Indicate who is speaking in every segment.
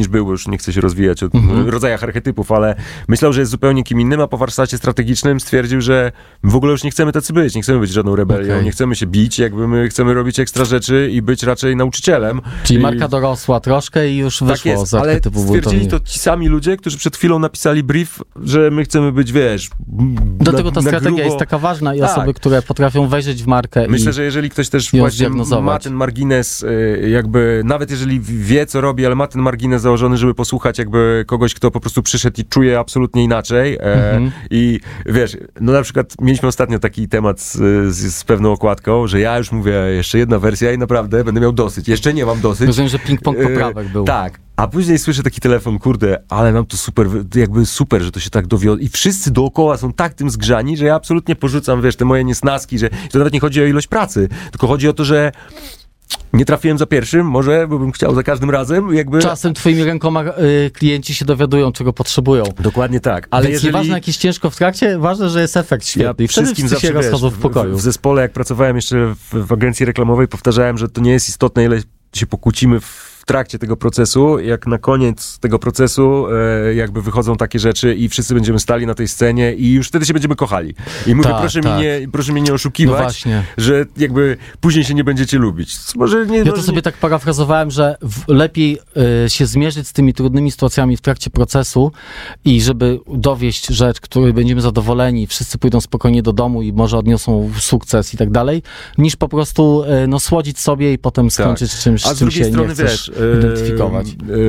Speaker 1: niż był, już nie chcę się rozwijać o rodzajach archetypów, ale myślał, że jest zupełnie kim innym, a po warsztacie strategicznym stwierdził, że w ogóle już nie chcemy tacy być, nie chcemy być żadną rebelią, nie chcemy się bić, jakby my chcemy robić ekstra rzeczy i być raczej nauczycielem.
Speaker 2: Czyli marka dorosła troszkę i już wyszło
Speaker 1: jest,
Speaker 2: z archetypu
Speaker 1: ale stwierdzili to ci sami ludzie, którzy przed chwilą napisali brief, że my chcemy być, wiesz,
Speaker 2: dlatego ta strategia jest taka ważna i osoby, które potrafią wejrzeć w markę.
Speaker 1: Myślę, że jeżeli ktoś też właśnie ma ten margines, jakby nawet jeżeli wie, co robi, ale ma ten margines założony, żeby posłuchać jakby kogoś, kto po prostu przyszedł i czuje absolutnie inaczej. I wiesz, no na przykład mieliśmy ostatnio taki temat z pewną okładką, że ja już mówię, jeszcze jedna wersja i naprawdę będę miał dosyć. Jeszcze nie mam dosyć.
Speaker 2: Rozumiem, że ping-pong poprawek był.
Speaker 1: Tak. A później słyszę taki telefon, kurde, ale nam to super, jakby super, że to się tak dowiodło. I wszyscy dookoła są tak tym zgrzani, że ja absolutnie porzucam, wiesz, te moje niesnaski, że to nawet nie chodzi o ilość pracy, tylko chodzi o to, że nie trafiłem za pierwszym, może, bo bym chciał za każdym razem, jakby...
Speaker 2: Czasem twoimi rękoma klienci się dowiadują, czego potrzebują.
Speaker 1: Dokładnie tak. Ale
Speaker 2: więc nieważne, jak jest ciężko w trakcie, ważne, że jest efekt świetny.
Speaker 1: Ja wszystkim zawsze
Speaker 2: się rozchodzą w pokoju.
Speaker 1: W zespole, jak pracowałem jeszcze w agencji reklamowej, powtarzałem, że to nie jest istotne, ile się pokłócimy w trakcie tego procesu, jak na koniec tego procesu jakby wychodzą takie rzeczy i wszyscy będziemy stali na tej scenie i już wtedy się będziemy kochali. I mówię, proszę mnie nie oszukiwać, że jakby później się nie będziecie lubić. Może nie,
Speaker 2: ja to sobie tak parafrazowałem, że lepiej się zmierzyć z tymi trudnymi sytuacjami w trakcie procesu i żeby dowieść rzecz, której będziemy zadowoleni, wszyscy pójdą spokojnie do domu i może odniosą sukces i tak dalej, niż po prostu słodzić sobie i potem skończyć z czymś, z czym się nie chcesz identyfikować.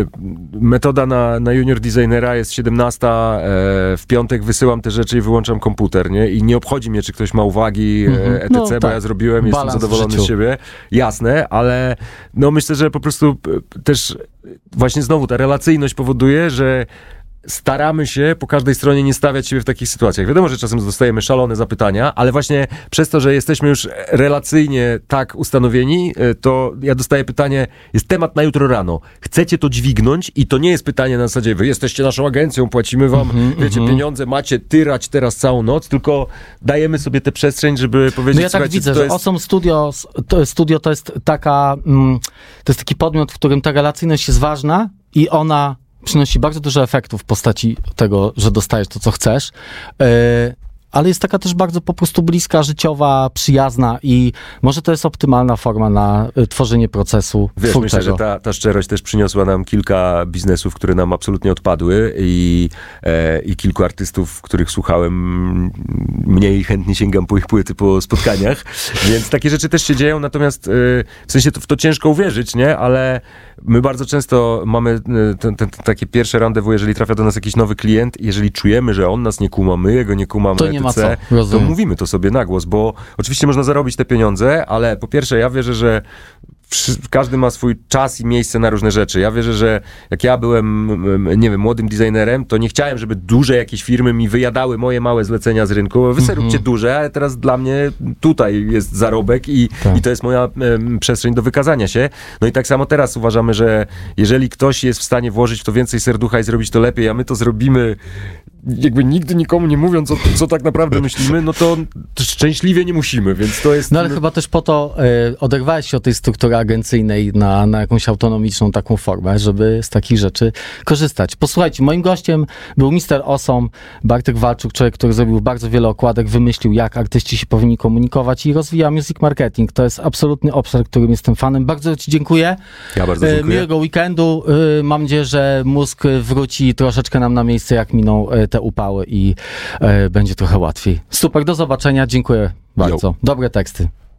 Speaker 1: Metoda na junior designera jest 17, w piątek wysyłam te rzeczy i wyłączam komputer, nie? I nie obchodzi mnie, czy ktoś ma uwagi, etc., bo ja zrobiłem, jestem zadowolony z siebie. Jasne, ale no myślę, że po prostu też właśnie znowu ta relacyjność powoduje, że staramy się po każdej stronie nie stawiać siebie w takich sytuacjach. Wiadomo, że czasem dostajemy szalone zapytania, ale właśnie przez to, że jesteśmy już relacyjnie tak ustanowieni, to ja dostaję pytanie, jest temat na jutro rano. Chcecie to dźwignąć? I to nie jest pytanie na zasadzie, wy jesteście naszą agencją, płacimy wam, pieniądze, macie tyrać teraz całą noc, tylko dajemy sobie tę przestrzeń, żeby powiedzieć...
Speaker 2: No ja tak widzę, że Awesome Studio to jest taka, to jest taki podmiot, w którym ta relacyjność jest ważna i ona przynosi bardzo dużo efektów w postaci tego, że dostajesz to, co chcesz, ale jest taka też bardzo po prostu bliska, życiowa, przyjazna i może to jest optymalna forma na tworzenie procesu twórczego.
Speaker 1: Myślę, że ta szczerość też przyniosła nam kilka biznesów, które nam absolutnie odpadły i kilku artystów, których słuchałem, mniej chętnie sięgam po ich płyty po spotkaniach, więc takie rzeczy też się dzieją, natomiast w sensie w to ciężko uwierzyć, nie? Ale my bardzo często mamy takie pierwsze rendezvous, jeżeli trafia do nas jakiś nowy klient, jeżeli czujemy, że on nas nie kuma, my jego nie kumamy,
Speaker 2: to nie ma co.
Speaker 1: To mówimy to sobie na głos, bo oczywiście można zarobić te pieniądze, ale po pierwsze ja wierzę, że każdy ma swój czas i miejsce na różne rzeczy. Ja wierzę, że jak ja byłem, nie wiem, młodym designerem, to nie chciałem, żeby duże jakieś firmy mi wyjadały moje małe zlecenia z rynku. Wy sobie róbcie duże, ale teraz dla mnie tutaj jest zarobek i to jest moja przestrzeń do wykazania się. No i tak samo teraz uważamy, że jeżeli ktoś jest w stanie włożyć w to więcej serducha i zrobić to lepiej, a my to zrobimy jakby nigdy nikomu nie mówiąc, co tak naprawdę myślimy, no to szczęśliwie nie musimy, więc to jest...
Speaker 2: No ale chyba też po to oderwałeś się od tej struktury agencyjnej na jakąś autonomiczną taką formę, żeby z takich rzeczy korzystać. Posłuchajcie, moim gościem był Mr. Awesome, Bartek Walczuk, człowiek, który zrobił bardzo wiele okładek, wymyślił, jak artyści się powinni komunikować i rozwija music marketing. To jest absolutny obszar, którym jestem fanem. Bardzo ci dziękuję.
Speaker 1: Ja bardzo dziękuję.
Speaker 2: Miłego weekendu. Mam nadzieję, że mózg wróci troszeczkę nam na miejsce, jak miną te upały i będzie trochę łatwiej. Super, do zobaczenia. Dziękuję bardzo. Dobre teksty.